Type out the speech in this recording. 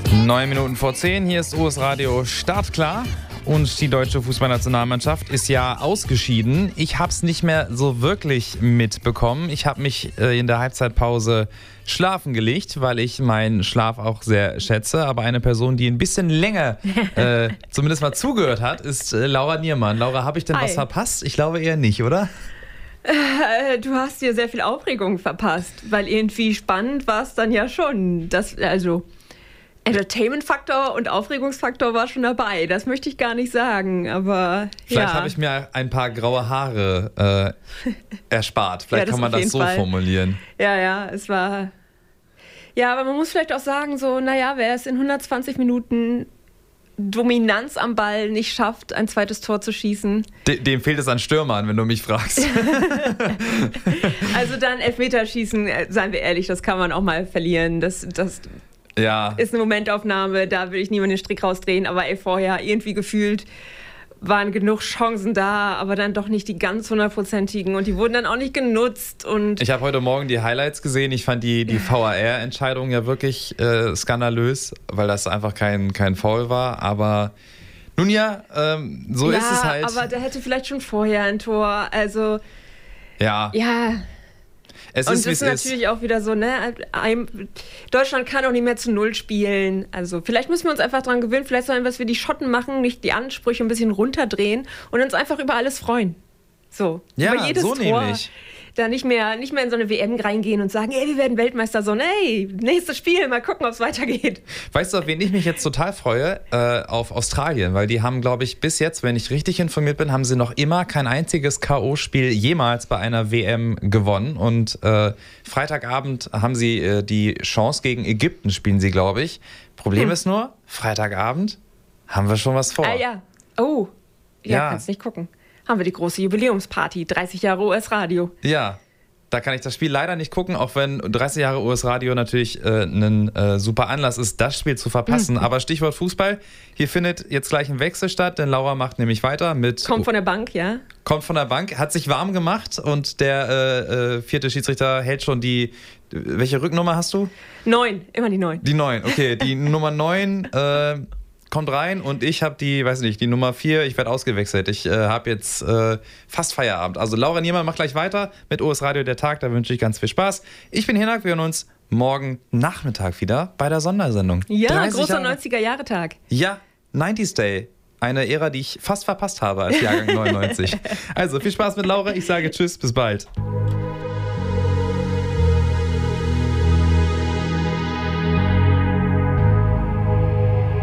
9 Minuten vor 10, hier ist US Radio startklar und die deutsche Fußballnationalmannschaft ist ja ausgeschieden. Ich habe es nicht mehr so wirklich mitbekommen. Ich habe mich in der Halbzeitpause schlafen gelegt, weil ich meinen Schlaf auch sehr schätze. Aber eine Person, die ein bisschen länger zumindest mal zugehört hat, ist Laura Niermann. Laura, habe ich denn was verpasst? Ich glaube eher nicht, oder? Du hast dir sehr viel Aufregung verpasst, weil irgendwie spannend war es dann ja schon. Entertainment-Faktor und Aufregungsfaktor war schon dabei. Das möchte ich gar nicht sagen, aber Vielleicht habe ich mir ein paar graue Haare erspart. Vielleicht kann man das so formulieren. Ja, es war... Ja, aber man muss vielleicht auch sagen, wer es in 120 Minuten Dominanz am Ball nicht schafft, ein zweites Tor zu schießen. Dem fehlt es an Stürmern, wenn du mich fragst. Also dann Elfmeterschießen, seien wir ehrlich, das kann man auch mal verlieren. Das ist eine Momentaufnahme, da will ich niemanden den Strick rausdrehen, aber vorher irgendwie gefühlt waren genug Chancen da, aber dann doch nicht die ganz 100%igen und die wurden dann auch nicht genutzt. Und ich habe heute Morgen die Highlights gesehen. Ich fand die VAR-Entscheidung ja wirklich skandalös, weil das einfach kein Foul war, aber nun ja, so ist es halt. Aber der hätte vielleicht schon vorher ein Tor, also ja. Es und ist, das ist natürlich auch wieder so, Deutschland kann auch nicht mehr zu Null spielen. Also vielleicht müssen wir uns einfach daran gewöhnen, vielleicht sollen wir, was wir die Schotten machen, nicht die Ansprüche ein bisschen runterdrehen und uns einfach über alles freuen. So, ja, über jedes so Tor. Nämlich. Da nicht mehr in so eine WM reingehen und sagen, wir werden Weltmeister, nächstes Spiel, mal gucken, ob es weitergeht. Weißt du, auf wen ich mich jetzt total freue? Auf Australien, weil die haben, glaube ich, bis jetzt, wenn ich richtig informiert bin, haben sie noch immer kein einziges K.O.-Spiel jemals bei einer WM gewonnen und Freitagabend haben sie die Chance gegen Ägypten, spielen sie, glaube ich. Problem ist nur, Freitagabend haben wir schon was vor. Kannst nicht gucken. Haben wir die große Jubiläumsparty, 30 Jahre US Radio. Ja, da kann ich das Spiel leider nicht gucken, auch wenn 30 Jahre US Radio natürlich ein super Anlass ist, das Spiel zu verpassen. Aber Stichwort Fußball, hier findet jetzt gleich ein Wechsel statt, denn Laura macht nämlich weiter mit... Kommt von der Bank, ja. Kommt von der Bank, hat sich warm gemacht und der vierte Schiedsrichter hält schon die... Welche Rücknummer hast du? 9, immer die 9. Die 9, okay. Die Nummer 9... kommt rein und ich habe die Nummer 4, ich werde ausgewechselt. Ich habe jetzt fast Feierabend. Also Laura Niermann macht gleich weiter mit US Radio der Tag, da wünsche ich ganz viel Spaß. Ich bin Hinak, wir hören uns morgen Nachmittag wieder bei der Sondersendung. Ja, großer 90er-Jahre-Tag. Ja, 90s Day. Eine Ära, die ich fast verpasst habe als Jahrgang 99. Also viel Spaß mit Laura, ich sage tschüss, bis bald.